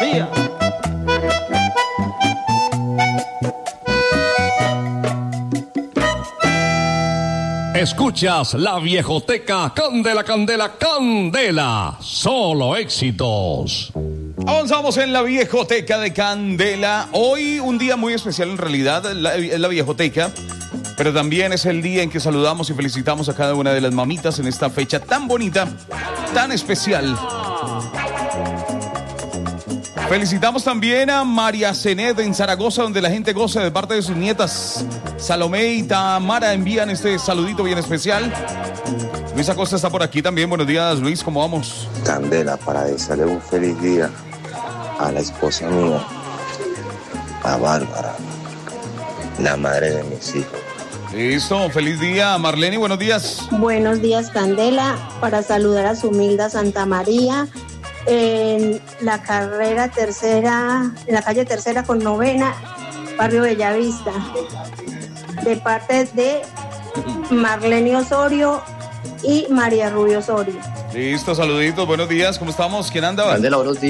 Mía. Escuchas La Viejoteca, Candela, Candela, Candela. Solo éxitos. Avanzamos en la Viejoteca de Candela. Hoy un día muy especial en realidad, la Viejoteca. Pero también es el día en que saludamos y felicitamos a cada una de las mamitas en esta fecha tan bonita, tan especial. Felicitamos también a María Zenet en Zaragoza, donde la gente goza de parte de sus nietas. Salomé y Tamara envían este saludito bien especial. Luis Acosta está por aquí también. Buenos días, Luis, ¿cómo vamos? Candela, para desearle un feliz día a la esposa mía, a Bárbara, la madre de mis hijos. Listo, feliz día, Marlene, buenos días. Buenos días, Candela, para saludar a su humilde Santa María en la carrera tercera, en la calle Tercera con Novena, barrio Bellavista, de parte de Marlene Osorio y María Rubio Osorio. Listo, saluditos, buenos días, ¿cómo estamos? ¿Quién anda? Candela, buenos días.